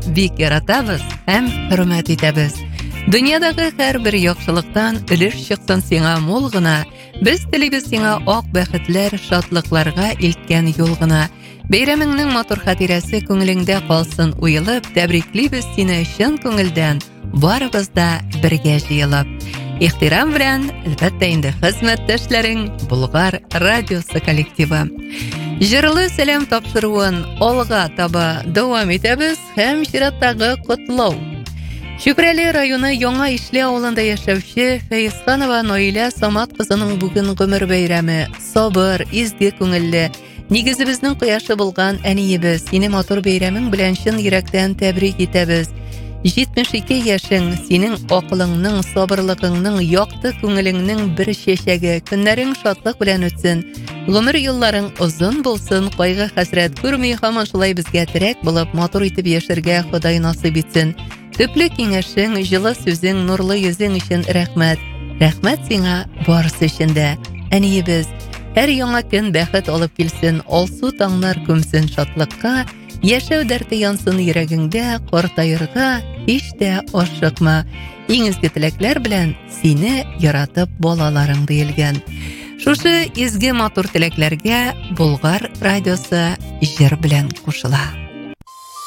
бик яратабыз һәм хөрмәт итәбез. Дөньядагы һәрбер яхшылыктан өлеш чыксын сиңа мул гына. Без телибез сиңа ак бәхетләр, шатлыкларга илткән юл гына. Бәйрәмеңнең матур хатирәсе күңелеңдә калсын уелып, тәбриклибез сине чын күңелдән, барыбыз да бергә җыелып. Ихтирам белән, әлбәттә инде хезмәттәшләрең Болгар радиосы коллективы. Җырлы сәлам тапшыруын алга таба дәвам итәбез һәм чираттагы котлау. Чүпрәле районы Яңа Ишле авылында яшәүче Фәйзханова Наилә Самат кызының бүген гомер бәйрәме. Сабыр, изге күңелле, нигезебезнең кояшы булган әниебез, сине матур бәйрәмең белән чын йөрәктән тәбрик итәбез. 72 яшың, синең акылыңның, сабырлыгыңның, якты күңелеңнең бер чәчәге, көннәрең шатлык белән үтсен. Гомер юлларың озын булсын, кайгы хәсрәт күрми, һаман шулай безгә терәк булып, матур итеп яшәргә Ходай насыйп итсен. Төпле киңәшең, җылы сүзең, нурлы йөзең өчен рәхмәт. Рәхмәт сиңа барысы өчен дә. Әниебез, һәр яңа көн бәхет алып килсен, алсу таңнар күмсен шатлыкка. Яшәү дәрте янсын йөрәгеңдә, картаерга һич тә ашыкма. Иң изге теләкләр белән сине яратып балаларың диелгән. Шушы изге матур теләкләргә Болгар радиосы җыр белән кушыла.